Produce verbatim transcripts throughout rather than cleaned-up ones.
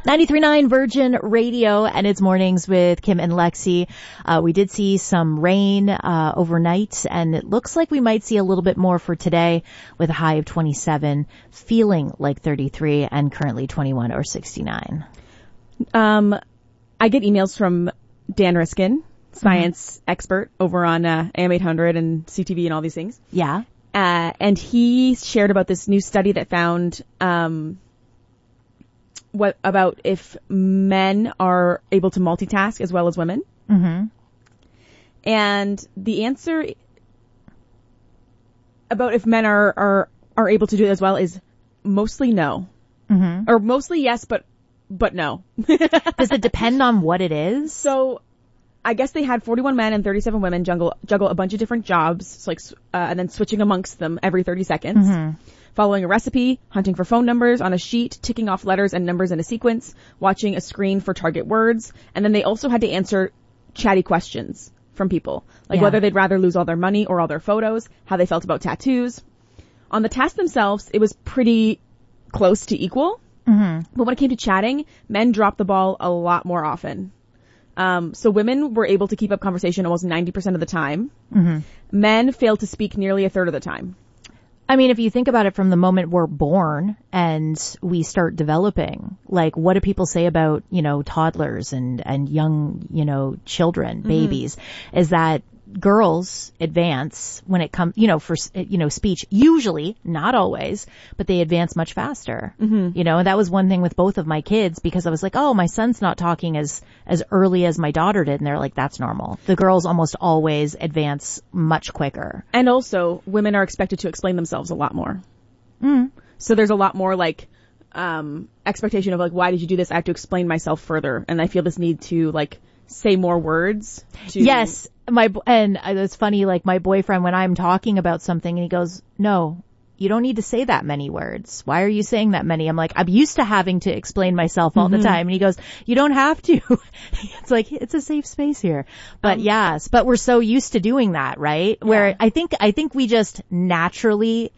ninety-three point nine Virgin Radio, and it's Mornings with Kim and Lexi. Uh, we did see some rain uh overnight, and it looks like we might see a little bit more for today with a high of twenty-seven, feeling like thirty-three, and currently twenty-one or sixty-nine. Um, I get emails from Dan Riskin, science mm-hmm. expert over on uh, A M eight hundred and C T V and all these things. Yeah. Uh, and he shared about this new study that found um what about if men are able to multitask as well as women. Mm-hmm. And the answer about if men are, are, are able to do it as well is mostly no. Mm-hmm. Or mostly yes, but, but no. Does it depend on what it is? So I guess they had forty-one men and thirty-seven women juggle, juggle a bunch of different jobs, so like, uh, and then switching amongst them every thirty seconds. Mm-hmm. Following a recipe, hunting for phone numbers on a sheet, ticking off letters and numbers in a sequence, watching a screen for target words, and then they also had to answer chatty questions from people, like yeah. whether they'd rather lose all their money or all their photos, how they felt about tattoos. On the tasks themselves, it was pretty close to equal, mm-hmm. but when it came to chatting, men dropped the ball a lot more often. Um, so women were able to keep up conversation almost ninety percent of the time. Mm-hmm. Men failed to speak nearly a third of the time. I mean, if you think about it from the moment we're born and we start developing, like, what do people say about, you know, toddlers and, and young, you know, children, mm-hmm. babies, is that girls advance when it comes, you know, for, you know, speech, usually, not always, but they advance much faster. Mm-hmm. You know, and that was one thing with both of my kids, because I was like, oh, my son's not talking as, as early as my daughter did. And they're like, that's normal. The girls almost always advance much quicker. And also, women are expected to explain themselves a lot more. Mm. So there's a lot more like, um, expectation of like, why did you do this? I have to explain myself further. And I feel this need to like say more words. To yes. My, and it's funny, like my boyfriend, when I'm talking about something and he goes, no, you don't need to say that many words. Why are you saying that many? I'm like, I'm used to having to explain myself all mm-hmm. the time. And he goes, you don't have to. It's like, it's a safe space here. But um, yes, but we're so used to doing that, right? Yeah. Where I think, I think we just naturally,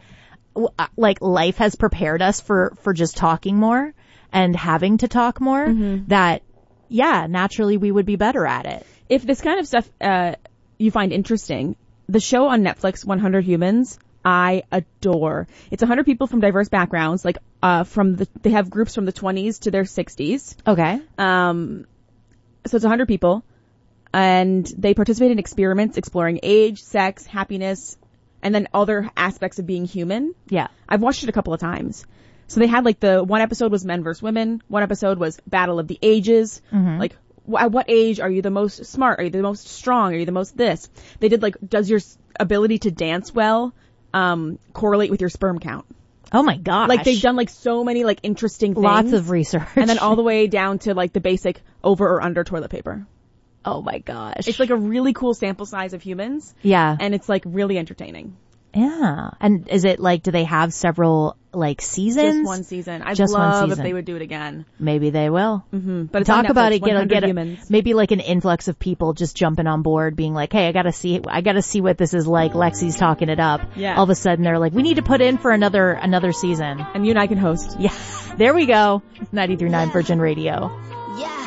like life has prepared us for, for just talking more and having to talk more mm-hmm. that, yeah, naturally we would be better at it. If this kind of stuff uh you find interesting, the show on Netflix, one hundred Humans, I adore. It's one hundred people from diverse backgrounds, like uh from the they have groups from the twenties to their sixties. Okay. Um so it's one hundred people, and they participate in experiments exploring age, sex, happiness, and then other aspects of being human. Yeah. I've watched it a couple of times. So they had like the one episode was men versus women, one episode was battle of the ages, mm-hmm. like at what age are you the most smart? Are you the most strong? Are you the most this? They did like, does your ability to dance well, um, correlate with your sperm count? Oh my gosh. Like they've done like so many like interesting things. Lots of research. And then all the way down to like the basic over or under toilet paper. Oh my gosh. It's like a really cool sample size of humans. Yeah. And it's like really entertaining. Yeah. And is it like, do they have several like seasons? Just one season. I'd Just love one season. if they would do it again. Maybe they will. Mm-hmm. But it's talk on Netflix, about it. Get, get a, maybe like an influx of people just jumping on board, being like, "Hey, I gotta see, I gotta see what this is like." Lexi's talking it up. Yeah. All of a sudden, they're like, "We need to put in for another another season." And you and I can host. Yeah. There we go. ninety-three point nine Virgin Radio. Yeah.